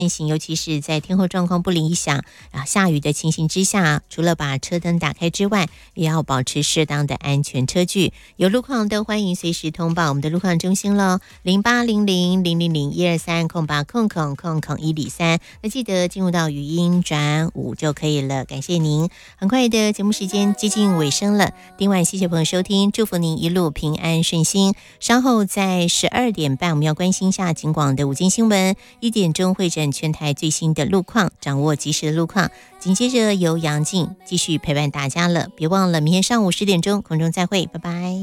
行，尤其是在天候状况不理想下雨的情形之下，除了把车灯打开之外，也要保持适当的安全车距。有路况都欢迎随时通报我们的路况中心咯，08000001230800000103。那记得进入到语音转5就可以了，感谢您。很快的节目时间接近尾声了，另外谢谢朋友收听，祝福您一路平安顺心。稍后在12点半我们要关心一下警广的午间新闻，1点钟会诊全台最新的路况，掌握及时的路况。紧接着由杨静继续陪伴大家了，别忘了明天上午10点钟空中再会，拜拜。